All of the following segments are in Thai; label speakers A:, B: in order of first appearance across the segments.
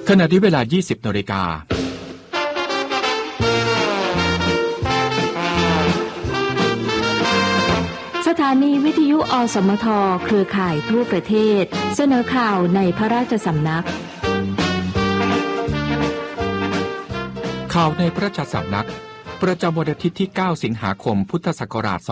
A: ขณะที่เวลา 20 น.
B: สถานีวิทยุอสมทเครือข่ายทั่วประเทศเสนอข่าวในพระราชสำนัก
A: ข่าวในพระราชสำนักประจำวันอาทิตย์ที่ 9 สิงหาคม พุทธศักราช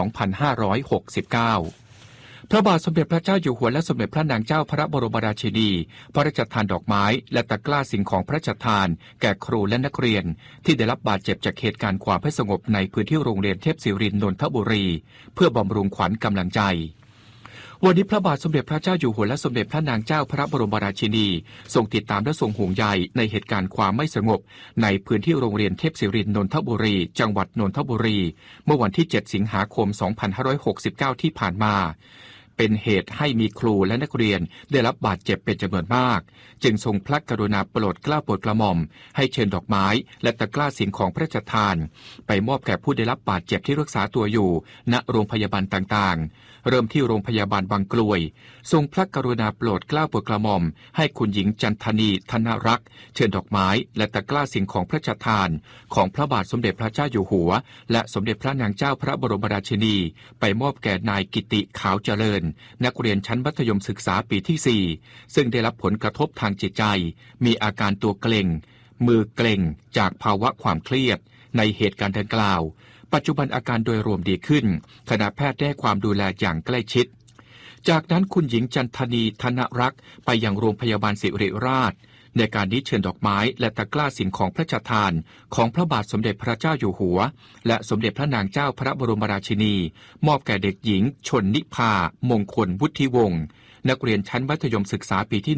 A: 2569 พระบาทสมเด็จพระเจ้าอยู่หัวและสมเด็จพระนางเจ้าพระบรมราชินีพระราชทานดอกไม้และตะกร้าสิ่งของพระราชทานแก่ครูและนักเรียนที่ได้รับบาดเจ็บจากเหตุการณ์ความไม่สงบในพื้นที่โรงเรียนเทพศิรินทร์นนทบุรีเพื่อบำรุงขวัญกำลังใจวันนี้พระบาทสมเด็จพระเจ้าอยู่หัวและสมเด็จพระนางเจ้าพระบรมราชินีทรงติดตามและทรงห่วงใยในเหตุการณ์ความไม่สงบในพื้นที่โรงเรียนเทพศิรินทร์นนทบุรีจังหวัดนนทบุรีเมื่อวันที่ 7 สิงหาคม 2569 ที่ผ่านมาเป็นเหตุให้มีครูและนักเรียนได้รับบาดเจ็บเป็นจำนวนมากจึงทรงพระกรุณาโปรดเกล้าโปรดกระหม่อมให้เชิญดอกไม้และตะกร้าสิ่งของพระราชทานไปมอบแก่ผู้ได้รับบาดเจ็บที่รักษาตัวอยู่ณโรงพยาบาลต่างๆเริ่มที่โรงพยาบาลบางกลวยทรงพระกรุณาโปรดเกล้าโปรดกระหม่อมให้คุณหญิงจันทนีธนรักษ์เชิญดอกไม้และตะกร้าสิ่งของพระราชทานของพระบาทสมเด็จพระเจ้าอยู่หัวและสมเด็จพระนางเจ้าพระบรมราชินีไปมอบแก่นายกิติขาวเจริญนักเรียนชั้นมัธยมศึกษาปีที่ 4ซึ่งได้รับผลกระทบทางจิตใจมีอาการตัวเกร็งมือเกร็งจากภาวะความเครียดในเหตุการณ์ดังกล่าวปัจจุบันอาการโดยรวมดีขึ้นคณะแพทย์ได้ความดูแลอย่างใกล้ชิดจากนั้นคุณหญิงจันทนีธนรักษ์ไปยังโรงพยาบาลศิริราชในการนี้เชิญดอกไม้และตะกร้าสิ่งของพระราชทานของพระบาทสมเด็จพระเจ้าอยู่หัวและสมเด็จพระนางเจ้าพระบรมราชินีมอบแก่เด็กหญิงชนนิพามงคลวุฒิวงศ์นักเรียนชั้นมัธยมศึกษาปีที่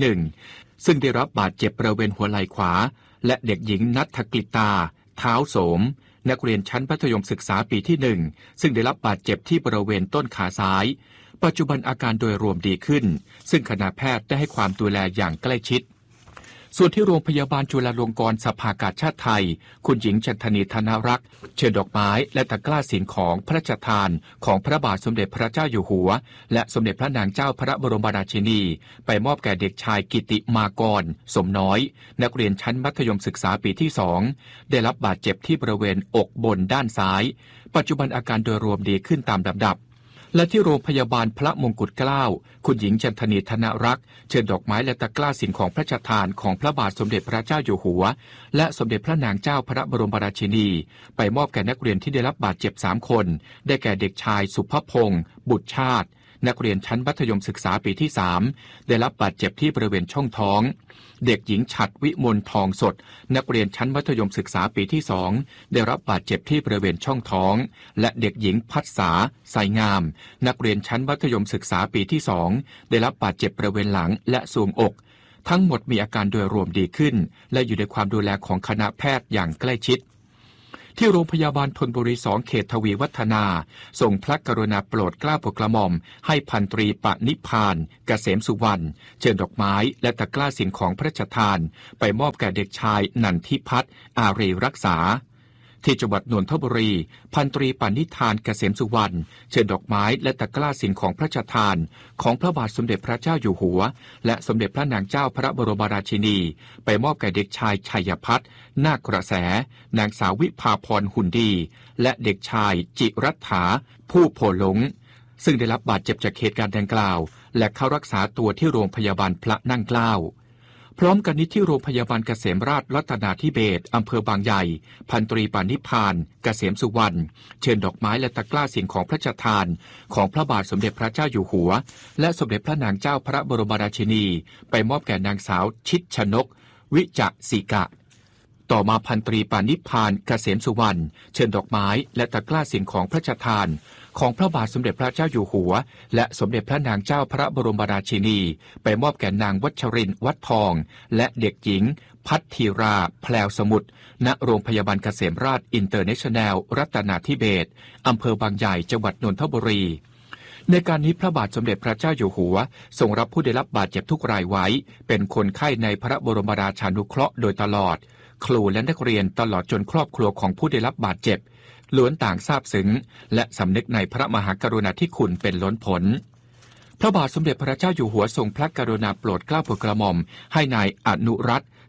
A: 1ซึ่งได้รับบาดเจ็บบริเวณหัวไหล่ขวาและเด็กหญิงณัฐกฤตาเท้าโสมนักเรียนชั้นมัธยมศึกษาปีที่ 1ซึ่งได้รับบาดเจ็บที่บริเวณต้นขาซ้ายปัจจุบันอาการโดยรวมดีขึ้นซึ่งคณะแพทย์ได้ให้ความดูแลอย่างใกล้ชิดส่วนที่โรงพยาบาลจุฬาลงกรณ์สภากาชาดไทยคุณหญิงจันทนีธนรักษ์เชิญดอกไม้และตะกร้าสิ่งของพระราชทานของพระบาทสมเด็จพระเจ้าอยู่หัวและสมเด็จพระนางเจ้าพระบรมราชินีไปมอบแก่เด็กชายกิติมากรสมน้อยนักเรียนชั้นมัธยมศึกษาปีที่ 2ได้รับบาดเจ็บที่บริเวณอกบนด้านซ้ายปัจจุบันอาการโดยรวมดีขึ้นตามลำดับและที่โรงพยาบาลพระมงกุฎเกล้าคุณหญิงจันทนีธนรักษ์เชิญดอกไม้และตะกร้าสิ่งของพระราชทานของพระบาทสมเด็จพระเจ้าอยู่หัวและสมเด็จพระนางเจ้าพระบรมราชินีไปมอบแก่นักเรียนที่ได้รับบาดเจ็บ3คนได้แก่เด็กชายสุภพงศ์บุตรชาตินักเรียนชั้นมัธยมศึกษาปีที่ 3ได้รับบาดเจ็บที่บริเวณช่องท้องเด็กหญิงฉัตรวิมลทองสดนักเรียนชั้นมัธยมศึกษาปีที่ 2ได้รับบาดเจ็บที่บริเวณช่องท้องและเด็กหญิงพัฒษาไสงามนักเรียนชั้นมัธยมศึกษาปีที่ 2ได้รับบาดเจ็บบริเวณหลังและทรวงอกทั้งหมดมีอาการโดยรวมดีขึ้นและอยู่ในความดูแลของคณะแพทย์อย่างใกล้ชิดที่โรงพยาบาลธนบุรี 2เขตทวีวัฒนาส่งพระกรุณาโปรดเกล้าโปรดกระหม่อมให้พันตรีปณิพานเกษมสุวรรณเชิญดอกไม้และตะกร้าสิ่งของพระราชทานไปมอบแก่เด็กชายนันทิพัฒน์อารีรักษาที่จังหวัดนนทบุรีพันตรีปณิธานเกษมสุวรรณเชิญดอกไม้และตะกร้าสิ่งของพระราชทานของพระบาทสมเด็จพระเจ้าอยู่หัวและสมเด็จพระนางเจ้าพระบรมราชินีไปมอบแก่เด็กชายชัยพัฒน์นาคกระแสนางสาววิภาพรหุ่นดีและเด็กชายจิรัฐาผู้โพหลงซึ่งได้รับบาดเจ็บจากเหตุการณ์ดังกล่าวและเข้ารักษาตัวที่โรงพยาบาลพระนั่งเกล้าพร้อมกันนี้ที่โรงพยาบาลเกษมราชรัตนาธิเบศรอำเภอบางใหญ่พันตรีปณิพานเกษมสุวรรณเชิญดอกไม้และตะกร้าสิ่งของพระราชทานของพระบาทสมเด็จพระเจ้าอยู่หัวและสมเด็จพระนางเจ้าพระบรมราชินีไปมอบแก่นางสาวชิดชนกวิจสิกะต่อมาพันตรีปณิพานเกษมสุวรรณเชิญดอกไม้และตะกร้าสิ่งของพระราชทานของพระบาทสมเด็จพระเจ้าอยู่หัวและสมเด็จพระนางเจ้าพระบรมราชินีไปมอบแก่นางวัชรินทร์วัดทองและเด็กหญิงพัทธีราแพลวสมุทรณโรงพยาบาลเกษมราชอินเตอร์เนชั่นแนลรัตนาธิเบศรอำเภอบางใหญ่จังหวัดนนทบุรีในการนี้พระบาทสมเด็จพระเจ้าอยู่หัวทรงรับผู้ได้รับบาดเจ็บทุกรายไว้เป็นคนไข้ในพระบรมราชานุเคราะห์โดยตลอดครูและนักเรียนตลอดจนครอบครัวของผู้ได้รับบาดเจ็บล้วนต่างซาบซึ้งและสำนึกในพระมหากรุณาธิคุณเป็นล้นพ้นพระบาทสมเด็จพระเจ้าอยู่หัวทรงพระกรุณาโปรดเกล้าโปรดกระหม่อมให้นายอนุรัตน์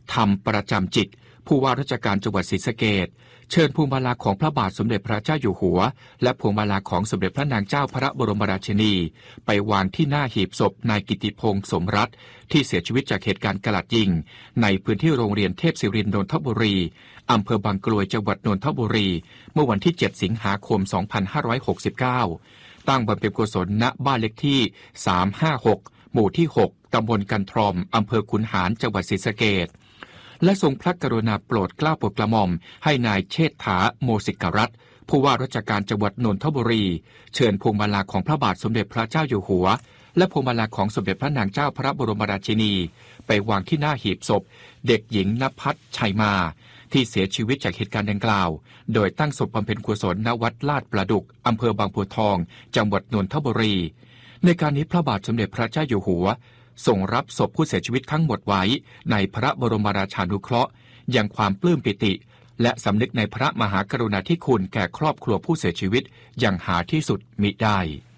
A: ธรรมประจำจิตผู้ว่าราชการจังหวัดศรีสะเกษเชิญพวงมาลาของพระบาทสมเด็จพระเจ้าอยู่หัวและพวงมาลาของสมเด็จพระนางเจ้าพระบรมราชินีไปวางที่หน้าหีบศพนายกิติพงษ์สมรัตน์ที่เสียชีวิตจากเหตุการณ์กราดยิงในพื้นที่โรงเรียนเทพศิรินทร์นนทบุรีอำเภอบางกลวยจังหวัดนนทบุรีเมื่อวันที่ 7 สิงหาคม 2569ตั้งบำเพ็ญกุศลณบ้านเลขที่ 356 หมู่ที่ 6 ตำบลกันทรอมอำเภอขุนหารจังหวัดศรีสะเกษและทรงพระกรุณาโปรดเกล้าโปรดกระหม่อมให้นายเชษฐาโมสิกรัตน์ผู้ว่าราชการจังหวัดนนทบุรีเชิญพวงมาลาของพระบาทสมเด็จพระเจ้าอยู่หัวและพวงมาลาของสมเด็จพระนางเจ้าพระบรมราชินีไปวางที่หน้าหีบศพเด็กหญิงณภัทรชัยมาที่เสียชีวิตจากเหตุการณ์ดังกล่าวโดยตั้งศพบำเพ็ญกุศลณวัดลาดประดุกอำเภอบางบัวทองจังหวัดนนทบุรีในการนี้พระบาทสมเด็จพระเจ้าอยู่หัวทรงรับศพผู้เสียชีวิตทั้งหมดไว้ในพระบรมราชานุเคราะห์อย่างความปลื้มปิติและสำนึกในพระมหากรุณาธิคุณแก่ครอบครัวผู้เสียชีวิตอย่างหาที่สุดมิได้